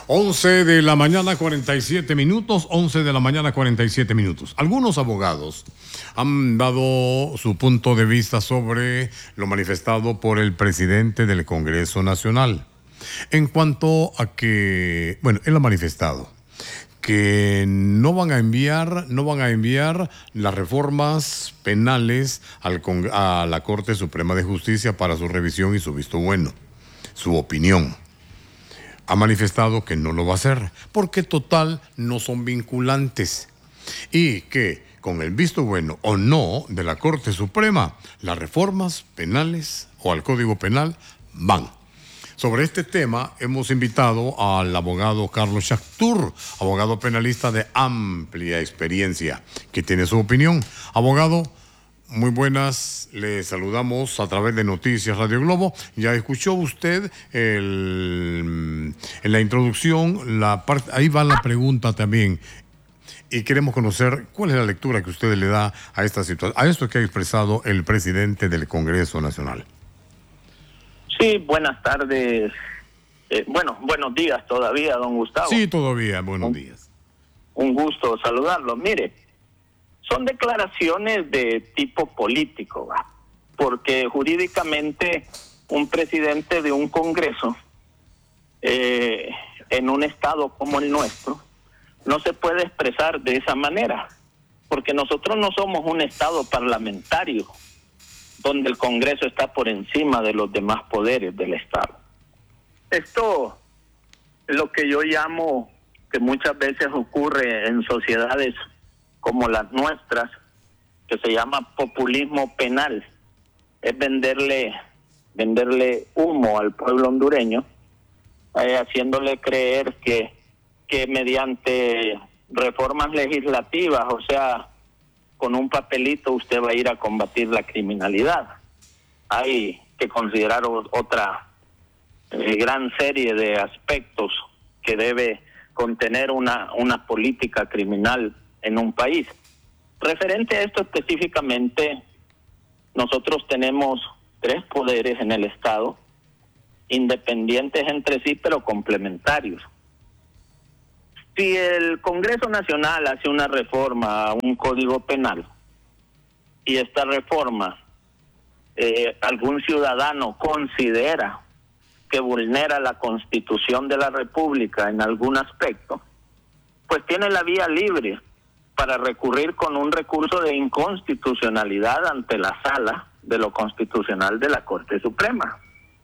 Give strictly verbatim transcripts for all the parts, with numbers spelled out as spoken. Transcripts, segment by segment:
once de la mañana, cuarenta y siete minutos, once de la mañana, cuarenta y siete minutos. Algunos abogados han dado su punto de vista sobre lo manifestado por el presidente del Congreso Nacional. En cuanto a que, bueno, él ha manifestado que no van a enviar, no van a enviar las reformas penales al Cong- a la Corte Suprema de Justicia para su revisión y su visto bueno, su opinión. Ha manifestado que no lo va a hacer, porque total no son vinculantes y que con el visto bueno o no de la Corte Suprema, las reformas penales o al Código Penal van. Sobre este tema hemos invitado al abogado Carlos Shaktur, abogado penalista de amplia experiencia, que tiene su opinión. Abogado, muy buenas, le saludamos a través de Noticias Radio Globo. Ya escuchó usted el, en la introducción, la parte, ahí va la pregunta también. Y queremos conocer cuál es la lectura que usted le da a esta situación, a esto que ha expresado el presidente del Congreso Nacional. Sí, buenas tardes. Eh, bueno, buenos días todavía, don Gustavo. Sí, todavía, buenos un, días. Un gusto saludarlo. Mire, son declaraciones de tipo político, ¿va? Porque jurídicamente un presidente de un Congreso eh, en un estado como el nuestro no se puede expresar de esa manera, porque nosotros no somos un estado parlamentario donde el Congreso está por encima de los demás poderes del Estado. Esto es lo que yo llamo, que muchas veces ocurre en sociedades como las nuestras, que se llama populismo penal. Es venderle, venderle humo al pueblo hondureño, eh, haciéndole creer que, que mediante reformas legislativas, o sea, con un papelito usted va a ir a combatir la criminalidad. Hay que considerar o- otra eh, gran serie de aspectos que debe contener una, una política criminal en un país. Referente a esto específicamente, nosotros tenemos tres poderes en el Estado, independientes entre sí, pero complementarios. Si el Congreso Nacional hace una reforma a un código penal y esta reforma eh, algún ciudadano considera que vulnera la Constitución de la República en algún aspecto, pues tiene la vía libre para recurrir con un recurso de inconstitucionalidad ante la Sala de lo Constitucional de la Corte Suprema.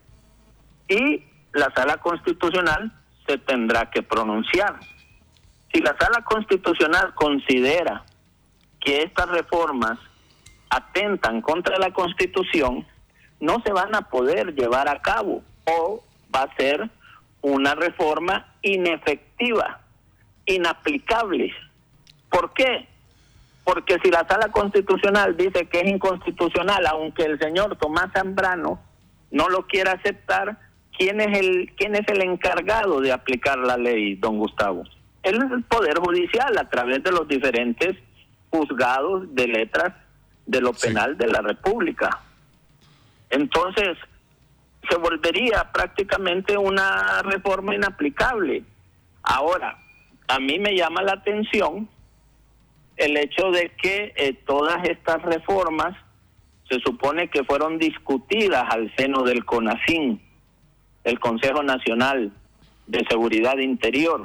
Y la Sala Constitucional se tendrá que pronunciar. Si la Sala Constitucional considera que estas reformas atentan contra la Constitución, no se van a poder llevar a cabo o va a ser una reforma inefectiva, inaplicable. ¿Por qué? Porque si la Sala Constitucional dice que es inconstitucional, aunque el señor Tomás Zambrano no lo quiera aceptar, ¿quién es el, quién es el encargado de aplicar la ley, don Gustavo? Él es el Poder Judicial a través de los diferentes juzgados de letras de lo penal sí. de la República. Entonces, se volvería prácticamente una reforma inaplicable. Ahora, a mí me llama la atención el hecho de que eh, todas estas reformas se supone que fueron discutidas al seno del CONACIN, el Consejo Nacional de Seguridad Interior.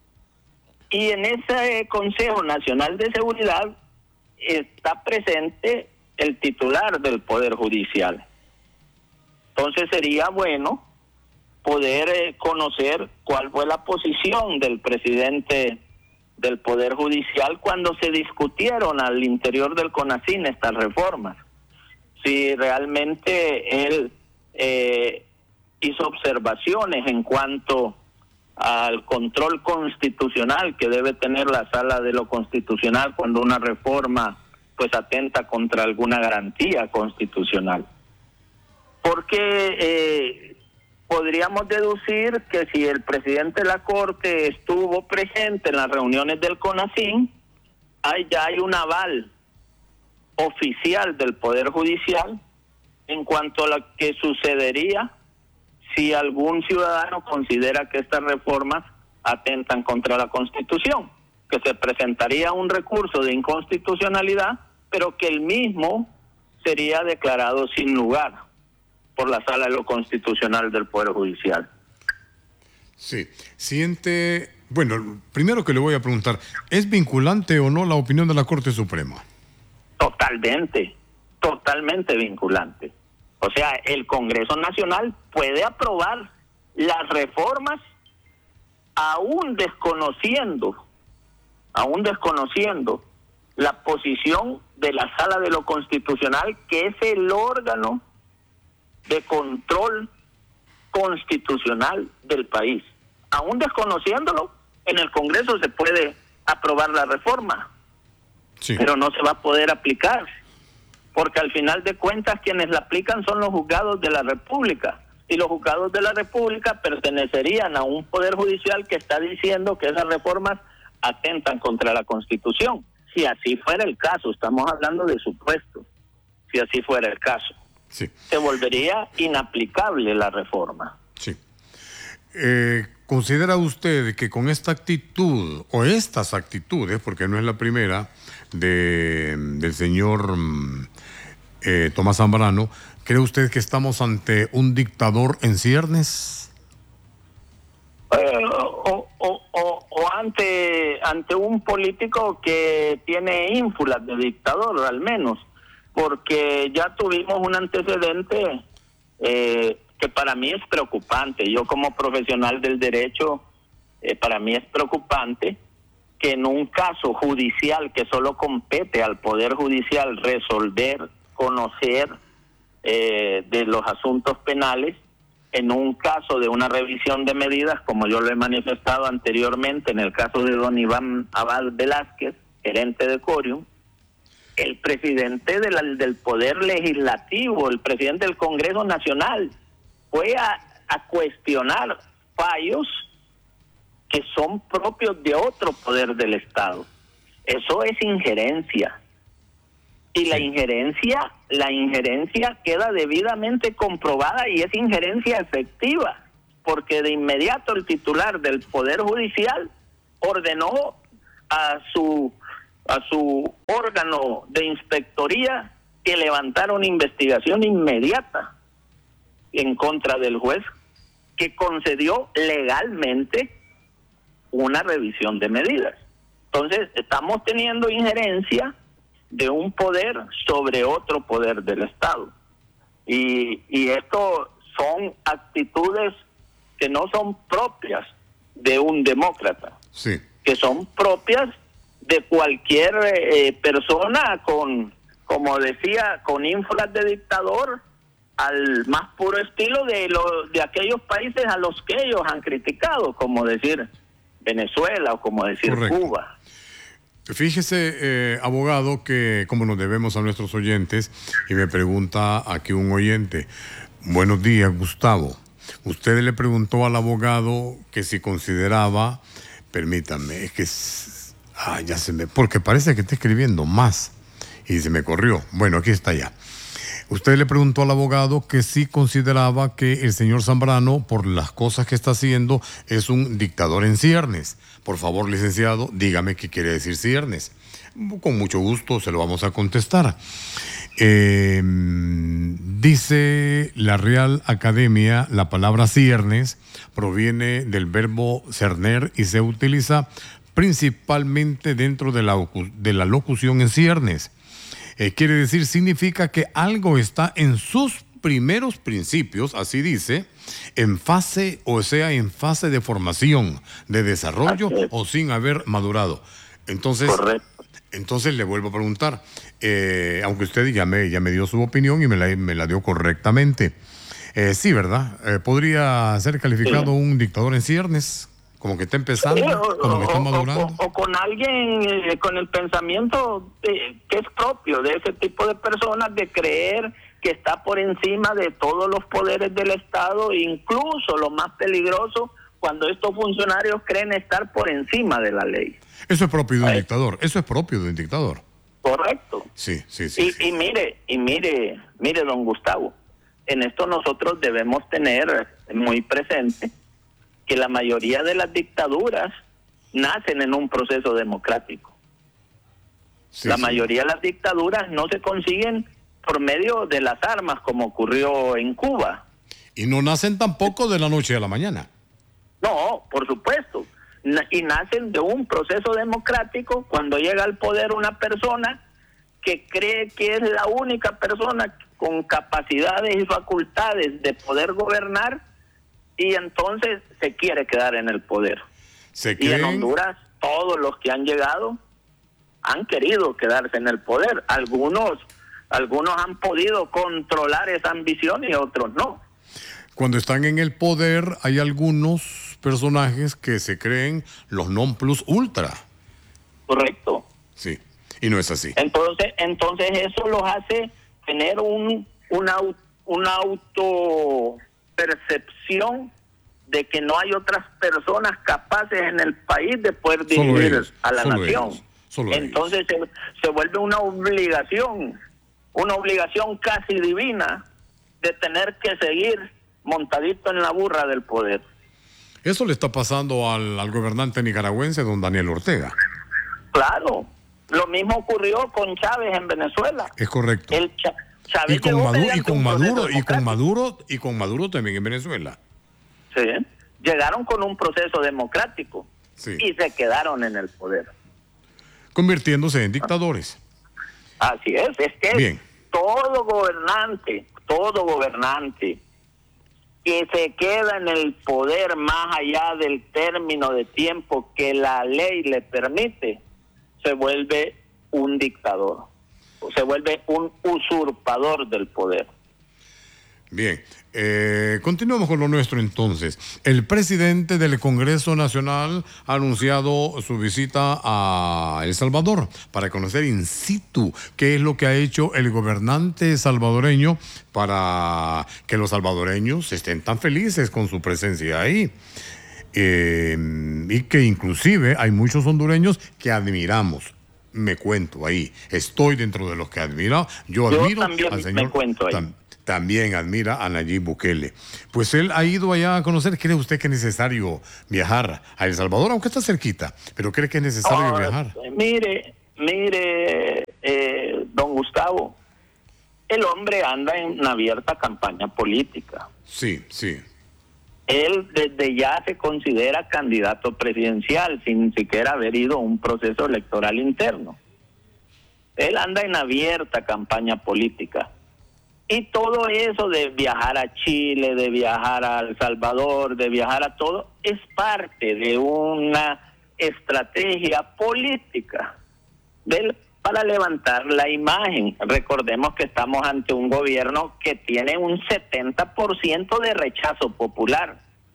Y en ese Consejo Nacional de Seguridad está presente el titular del Poder Judicial. Entonces sería bueno poder eh, conocer cuál fue la posición del presidente del Poder Judicial cuando se discutieron al interior del CONACIN estas reformas. Si realmente él eh, hizo observaciones en cuanto al control constitucional que debe tener la Sala de lo Constitucional cuando una reforma pues atenta contra alguna garantía constitucional. Porque eh, podríamos deducir que si el presidente de la Corte estuvo presente en las reuniones del CONACIN, hay, ya hay un aval oficial del Poder Judicial en cuanto a lo que sucedería si algún ciudadano considera que estas reformas atentan contra la Constitución, que se presentaría un recurso de inconstitucionalidad, pero que el mismo sería declarado sin lugar por la Sala de lo Constitucional del Poder Judicial. Sí, siente, bueno, primero que le voy a preguntar, ¿es vinculante o no la opinión de la Corte Suprema? Totalmente, totalmente vinculante. O sea, el Congreso Nacional puede aprobar las reformas aún desconociendo, aún desconociendo la posición de la Sala de lo Constitucional, que es el órgano de control constitucional del país. Aún desconociéndolo, en el Congreso se puede aprobar la reforma, sí, pero no se va a poder aplicar, porque al final de cuentas quienes la aplican son los juzgados de la República, y los juzgados de la República pertenecerían a un poder judicial que está diciendo que esas reformas atentan contra la Constitución. Si así fuera el caso, estamos hablando de supuestos, si así fuera el caso, sí, se volvería inaplicable la reforma. Sí. Eh, ¿Considera usted que con esta actitud, o estas actitudes, porque no es la primera, de, del señor eh, Tomás Zambrano, cree usted que estamos ante un dictador en ciernes? Eh, o, o, o, o ante, ante un político que tiene ínfulas de dictador, al menos, porque ya tuvimos un antecedente eh, que para mí es preocupante. Yo como profesional del derecho, eh, para mí es preocupante que en un caso judicial que solo compete al Poder Judicial resolver, conocer eh, de los asuntos penales, en un caso de una revisión de medidas, como yo lo he manifestado anteriormente en el caso de don Iván Abad Velázquez, gerente de Corium, el presidente de la, del Poder Legislativo, el presidente del Congreso Nacional, fue a, a cuestionar fallos que son propios de otro poder del Estado. Eso es injerencia. Y la injerencia, la injerencia queda debidamente comprobada y es injerencia efectiva, porque de inmediato el titular del Poder Judicial ordenó a su a su órgano de inspectoría que levantara una investigación inmediata en contra del juez que concedió legalmente una revisión de medidas. Entonces, estamos teniendo injerencia de un poder sobre otro poder del Estado. Y, y esto son actitudes que no son propias de un demócrata, sí, que son propias de cualquier eh, persona con, como decía, con ínfulas de dictador, al más puro estilo de, lo, de aquellos países a los que ellos han criticado, como decir Venezuela o como decir Correcto. Cuba. Fíjese, eh, abogado, que como nos debemos a nuestros oyentes, y me pregunta aquí un oyente, buenos días, Gustavo. Usted le preguntó al abogado que si consideraba, permítame, es que, ah, ya se me, porque parece que está escribiendo más, y se me corrió. Bueno, aquí está ya. Usted le preguntó al abogado que si consideraba que el señor Zambrano, por las cosas que está haciendo, es un dictador en ciernes. Por favor, licenciado, dígame qué quiere decir ciernes. Con mucho gusto se lo vamos a contestar. Eh, dice la Real Academia, la palabra ciernes proviene del verbo cerner y se utiliza principalmente dentro de la, de la locución en ciernes. Eh, quiere decir, significa que algo está en sus primeros principios, así dice, en fase, o sea, en fase de formación, de desarrollo o sin haber madurado. Entonces, Correcto. entonces le vuelvo a preguntar, eh, aunque usted ya me, ya me dio su opinión y me la, me la dio correctamente. Eh, sí, ¿verdad? Eh, ¿Podría ser calificado sí. un dictador en ciernes? Como que está empezando, sí, o, como que está madurando. O, o, o con alguien eh, con el pensamiento eh, que es propio de ese tipo de personas, de creer que está por encima de todos los poderes del Estado, incluso lo más peligroso, cuando estos funcionarios creen estar por encima de la ley. Eso es propio de un dictador, eso es propio de un dictador. Correcto. Sí, sí, sí. Y, sí. y mire, y mire, mire, don Gustavo, en esto nosotros debemos tener muy presente que la mayoría de las dictaduras nacen en un proceso democrático. Sí, la sí. mayoría de las dictaduras no se consiguen por medio de las armas, como ocurrió en Cuba. Y no nacen tampoco de la noche a la mañana. No, por supuesto. Y nacen de un proceso democrático cuando llega al poder una persona que cree que es la única persona con capacidades y facultades de poder gobernar, y entonces se quiere quedar en el poder. ¿Se y en Honduras todos los que han llegado han querido quedarse en el poder. Algunos, algunos han podido controlar esa ambición y otros no. Cuando están en el poder hay algunos personajes que se creen los non plus ultra. Correcto. Sí, y no es así. Entonces, entonces eso los hace tener un una, una autopercepción de que no hay otras personas capaces en el país de poder dirigir ellos, a la nación. Ellos, solo entonces se, se vuelve una obligación, una obligación casi divina de tener que seguir montadito en la burra del poder. Eso le está pasando al, al gobernante nicaragüense, don Daniel Ortega. Claro, lo mismo ocurrió con Chávez en Venezuela. Es correcto. El Ch- Chávez y con Maduro, y con Maduro, y con democrático. Maduro, y con Maduro también en Venezuela. Sí, llegaron con un proceso democrático sí. y se quedaron en el poder. Convirtiéndose en dictadores. Así es, es que Bien. todo gobernante, todo gobernante que se queda en el poder más allá del término de tiempo que la ley le permite, se vuelve un dictador, se vuelve un usurpador del poder. Bien, eh, continuamos con lo nuestro entonces. El presidente del Congreso Nacional ha anunciado su visita a El Salvador para conocer in situ qué es lo que ha hecho el gobernante salvadoreño para que los salvadoreños estén tan felices con su presencia ahí. Eh, y que inclusive hay muchos hondureños que admiramos. Me cuento ahí, estoy dentro de los que admiro. Yo, Yo admiro también al señor. Me cuento ahí. Tam, También admira a Nayib Bukele. Pues él ha ido allá a conocer. ¿Cree usted que es necesario viajar a El Salvador? Aunque está cerquita, pero ¿cree que es necesario oh, viajar? Mire, mire, eh, don Gustavo, el hombre anda en una abierta campaña política. Sí, sí. Él desde ya se considera candidato presidencial sin siquiera haber ido a un proceso electoral interno. Él anda en abierta campaña política. Y todo eso de viajar a Chile, de viajar a El Salvador, de viajar a todo, es parte de una estrategia política del, para levantar la imagen. Recordemos que estamos ante un gobierno que tiene un setenta por ciento de rechazo popular.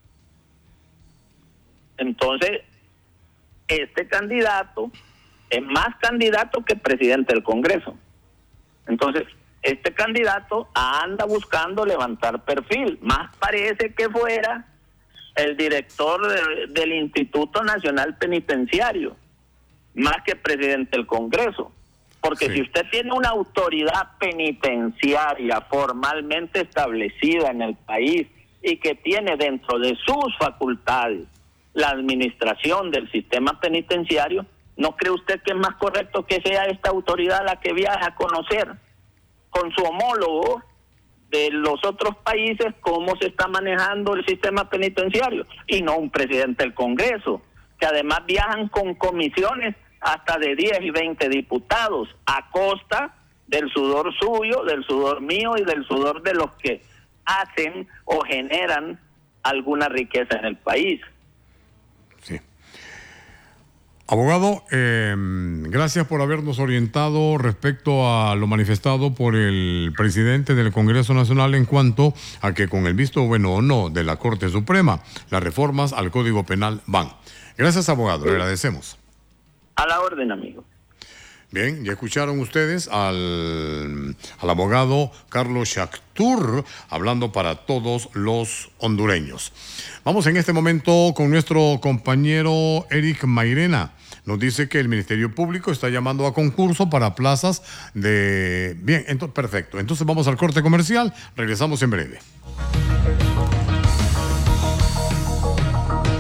Entonces, este candidato es más candidato que presidente del Congreso. Entonces, este candidato anda buscando levantar perfil. Más parece que fuera el director de, del Instituto Nacional Penitenciario, más que presidente del Congreso. Porque sí. Si usted tiene una autoridad penitenciaria formalmente establecida en el país y que tiene dentro de sus facultades la administración del sistema penitenciario, ¿no cree usted que es más correcto que sea esta autoridad la que viaje a conocer con su homólogo de los otros países cómo se está manejando el sistema penitenciario, y no un presidente del Congreso, que además viajan con comisiones hasta de diez y veinte diputados a costa del sudor suyo, del sudor mío y del sudor de los que hacen o generan alguna riqueza en el país? Sí. Abogado, eh, gracias por habernos orientado respecto a lo manifestado por el presidente del Congreso Nacional en cuanto a que con el visto bueno o no de la Corte Suprema, las reformas al Código Penal van. Gracias, abogado, le agradecemos. A la orden, amigo. Bien, ya escucharon ustedes al, al abogado Carlos Shaktur hablando para todos los hondureños. Vamos en este momento con nuestro compañero Eric Mairena. Nos dice que el Ministerio Público está llamando a concurso para plazas de... Bien, entonces, perfecto. Entonces vamos al corte comercial. Regresamos en breve.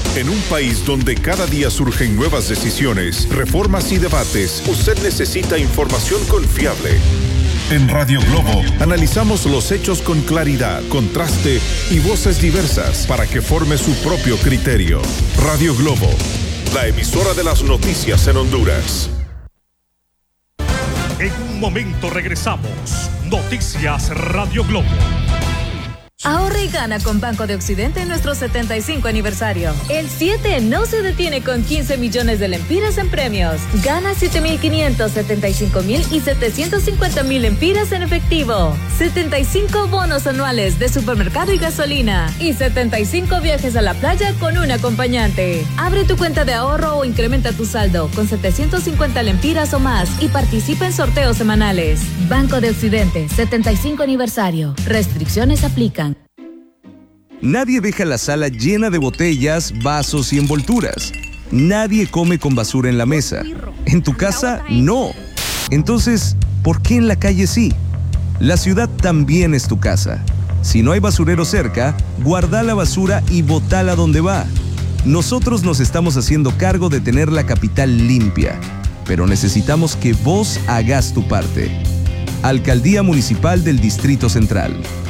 En un país donde cada día surgen nuevas decisiones, reformas y debates, usted necesita información confiable. En Radio Globo analizamos los hechos con claridad, contraste y voces diversas para que forme su propio criterio. Radio Globo, la emisora de las noticias en Honduras. En un momento regresamos. Noticias Radio Globo. Ahorra y gana con Banco de Occidente en nuestro setenta y cinco aniversario. El siete no se detiene con quince millones de lempiras en premios. Gana siete mil quinientos, setenta y cinco mil y setecientos cincuenta mil lempiras en efectivo. setenta y cinco bonos anuales de supermercado y gasolina. Y setenta y cinco viajes a la playa con un acompañante. Abre tu cuenta de ahorro o incrementa tu saldo con setecientos cincuenta lempiras o más y participa en sorteos semanales. Banco de Occidente, setenta y cinco aniversario. Restricciones aplican. Nadie deja la sala llena de botellas, vasos y envolturas. Nadie come con basura en la mesa. En tu casa, no. Entonces, ¿por qué en la calle sí? La ciudad también es tu casa. Si no hay basurero cerca, guarda la basura y botala donde va. Nosotros nos estamos haciendo cargo de tener la capital limpia, pero necesitamos que vos hagas tu parte. Alcaldía Municipal del Distrito Central.